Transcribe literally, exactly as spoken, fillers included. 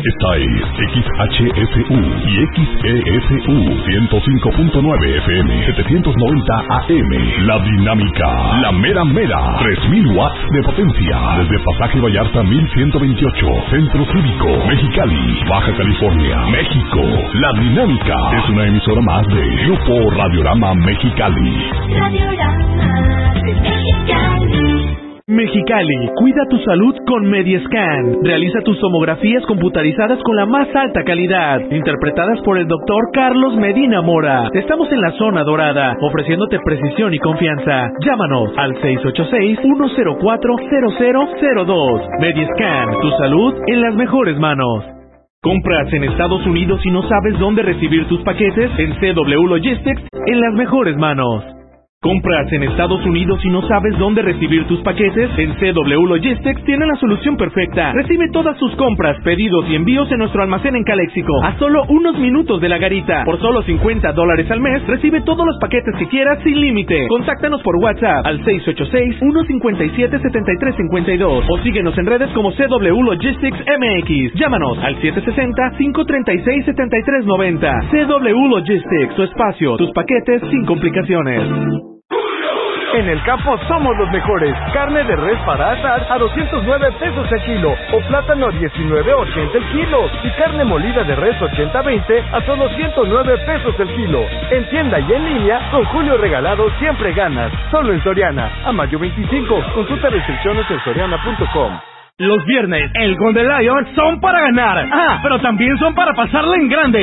Esta es X H F U y X E F U ciento cinco punto nueve F M, setecientos noventa A M. La Dinámica, la mera mera, tres mil watts de potencia. Desde Pasaje Vallarta mil ciento veintiocho, Centro Cívico, Mexicali, Baja California, México. La Dinámica es una emisora más de Grupo Radiorama Mexicali. Radiorama de Mexicali. Mexicali, cuida tu salud con Mediescan. Realiza tus tomografías computarizadas con la más alta calidad, interpretadas por el doctor Carlos Medina Mora. Estamos en la zona dorada, ofreciéndote precisión y confianza. Llámanos al seis ocho seis, uno cero cuatro, cero cero cero dos. Mediescan, tu salud en las mejores manos. ¿Compras en Estados Unidos y no sabes dónde recibir tus paquetes? En C W Logistics, en las mejores manos. ¿Compras en Estados Unidos y no sabes dónde recibir tus paquetes? En C W Logistics tiene la solución perfecta. Recibe todas tus compras, pedidos y envíos en nuestro almacén en Caléxico, a solo unos minutos de la garita. Por solo cincuenta dólares al mes, recibe todos los paquetes que quieras sin límite. Contáctanos por WhatsApp al seis ocho seis, uno cinco siete, siete tres cinco dos o síguenos en redes como C W Logistics M X. Llámanos al siete seis cero, cinco tres seis, siete tres nueve cero. C W Logistics, tu espacio, tus paquetes sin complicaciones. En el campo somos los mejores. Carne de res para asar a doscientos nueve pesos el kilo o plátano a diecinueve ochenta el kilo y carne molida de res ochenta veinte a solo ciento nueve pesos el kilo. En tienda y en línea, con Julio Regalado siempre ganas. Solo en Soriana. A mayo veinticinco. Consulta restricciones en soriana punto com. Los viernes, el Golden Lion son para ganar. Ah, pero también son para pasarla en grande.